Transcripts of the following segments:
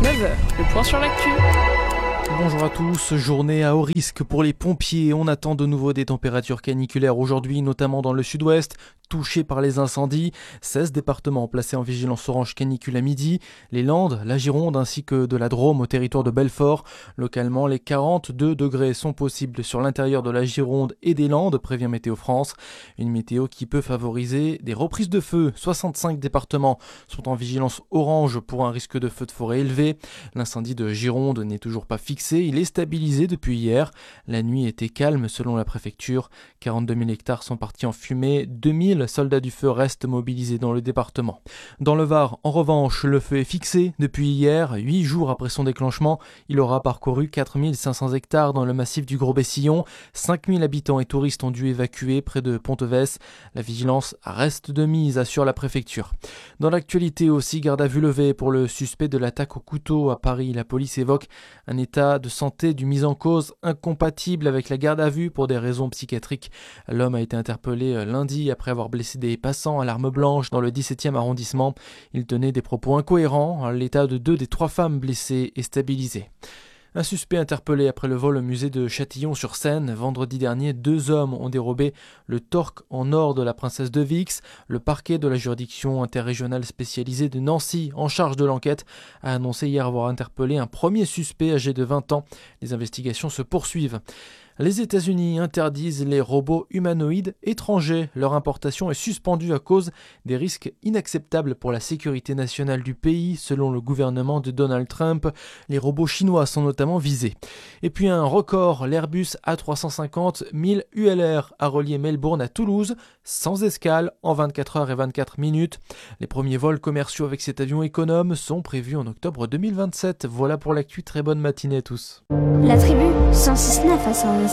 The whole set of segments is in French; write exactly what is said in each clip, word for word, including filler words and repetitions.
neuf heures, le point sur l'actu. Bonjour à tous, journée à haut risque pour les pompiers. On attend de nouveau des températures caniculaires aujourd'hui, notamment dans le sud-ouest, touchés par les incendies. seize départements placés en vigilance orange canicule à midi. Les Landes, la Gironde ainsi que de la Drôme au territoire de Belfort. Localement, les quarante-deux degrés sont possibles sur l'intérieur de la Gironde et des Landes, prévient Météo France. Une météo qui peut favoriser des reprises de feu. soixante-cinq départements sont en vigilance orange pour un risque de feu de forêt élevé. L'incendie de Gironde n'est toujours pas fixé. Il est stabilisé depuis hier. La nuit était calme selon la préfecture. quarante-deux mille hectares sont partis en fumée. deux mille soldats du feu restent mobilisés dans le département. Dans le Var, en revanche, le feu est fixé depuis hier. Huit jours après son déclenchement, il aura parcouru quatre mille cinq cents hectares dans le massif du Gros-Bessillon. cinq mille habitants et touristes ont dû évacuer près de Ponteves. La vigilance reste de mise, assure la préfecture. Dans l'actualité aussi, garde à vue levée pour le suspect de l'attaque au couteau à Paris. La police évoque un état de santé du mis en cause incompatible avec la garde à vue pour des raisons psychiatriques. L'homme a été interpellé lundi après avoir blessé des passants à l'arme blanche dans le dix-septième arrondissement. Il tenait des propos incohérents. L'état de deux des trois femmes blessées est stabilisé. Un suspect interpellé après le vol au musée de Châtillon-sur-Seine. Vendredi dernier, deux hommes ont dérobé le torque en or de la princesse de Vix. Le parquet de la juridiction interrégionale spécialisée de Nancy, en charge de l'enquête, a annoncé hier avoir interpellé un premier suspect âgé de vingt ans. Les investigations se poursuivent. Les États-Unis interdisent les robots humanoïdes étrangers. Leur importation est suspendue à cause des risques inacceptables pour la sécurité nationale du pays, selon le gouvernement de Donald Trump. Les robots chinois sont notamment visés. Et puis un record, l'Airbus A trois cent cinquante mille U L R a relié Melbourne à Toulouse, sans escale, en vingt-quatre heures et vingt-quatre minutes. Les premiers vols commerciaux avec cet avion économe sont prévus en octobre deux mille vingt-sept. Voilà pour l'actu, très bonne matinée à tous. La tribu cent six neuf à Saint-Nazaire.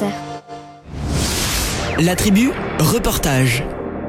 La tribu, reportage.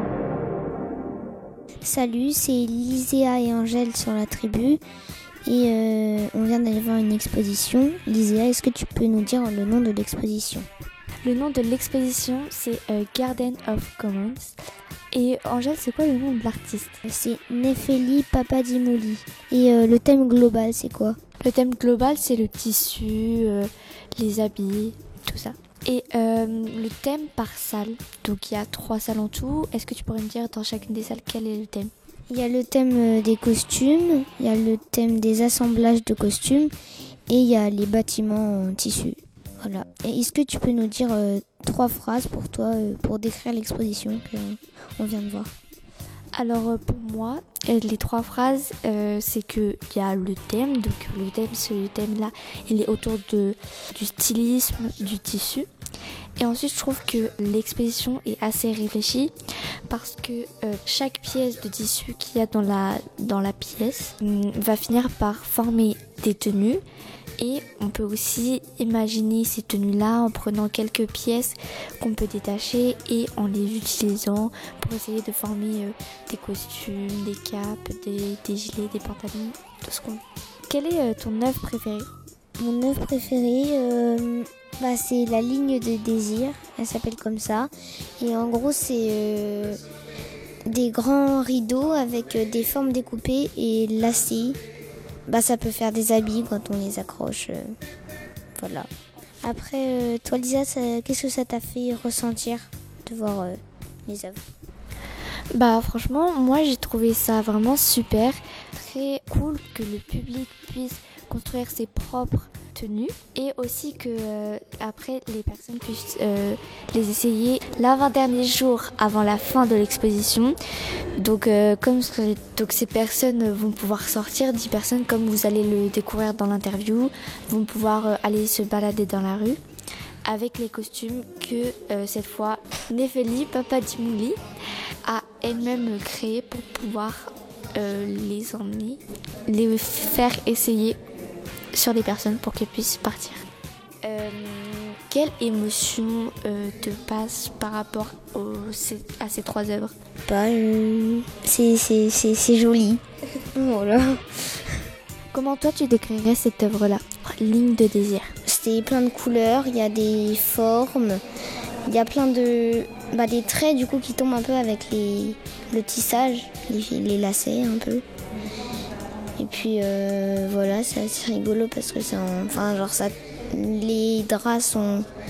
Salut, c'est Liséa et Angèle sur la tribu et euh, on vient d'aller voir une exposition. Liséa, est-ce que tu peux nous dire le nom de l'exposition ? Le nom de l'exposition, c'est euh, Garden of Commons. Et Angèle, c'est quoi le nom de l'artiste ? C'est Nefeli Papadimouli. Et euh, le thème global, c'est quoi ? Le thème global, c'est le tissu, euh, les habits, tout ça. Et euh, le thème par salle, donc il y a trois salles en tout. Est-ce que tu pourrais me dire dans chacune des salles quel est le thème ? Il y a le thème des costumes, il y a le thème des assemblages de costumes et il y a les bâtiments en tissu. Voilà. Et est-ce que tu peux nous dire euh, trois phrases pour toi, euh, pour décrire l'exposition qu'on vient de voir ? Alors euh, pour moi, euh, les trois phrases, euh, c'est qu'il y a le thème. Donc le thème, ce thème-là, il est autour de, du stylisme, du tissu. Et ensuite, je trouve que l'exposition est assez réfléchie parce que euh, chaque pièce de tissu qu'il y a dans la, dans la pièce euh, va finir par former des tenues. Et on peut aussi imaginer ces tenues-là en prenant quelques pièces qu'on peut détacher et en les utilisant pour essayer de former euh, des costumes, des capes, des, des gilets, des pantalons, tout ce qu'on... Quelle est euh, ton œuvre préférée ? Mon œuvre préférée, euh, bah, c'est La ligne de désir, elle s'appelle comme ça. Et en gros, c'est euh, des grands rideaux avec euh, des formes découpées et lacées. Bah, ça peut faire des habits quand on les accroche. Euh, voilà. Après, euh, toi Lisa, ça, qu'est-ce que ça t'a fait ressentir de voir euh, les œuvres ? Bah franchement, moi j'ai trouvé ça vraiment super. Très cool que le public puisse construire ses propres tenues et aussi que euh, après les personnes puissent euh, les essayer l'avant-dernier jour avant la fin de l'exposition. Donc euh, comme donc ces personnes vont pouvoir sortir, dix personnes comme vous allez le découvrir dans l'interview, vont pouvoir euh, aller se balader dans la rue avec les costumes que euh, cette fois Nefeli Papadimouli a elle-même créés pour pouvoir euh, les emmener, les faire essayer sur des personnes pour qu'elles puissent partir. Euh, quelle émotion euh, te passe par rapport au, à ces trois œuvres ? Bah, euh, c'est, c'est, c'est, c'est joli. Voilà. Comment toi tu décrirais cette œuvre-là ? Ligne de désir. C'est plein de couleurs, il y a des formes, il y a plein de... Bah, des traits du coup qui tombent un peu avec les, le tissage, les, les lacets un peu. Et puis euh, voilà, c'est assez rigolo parce que c'est en- enfin genre ça, les draps sont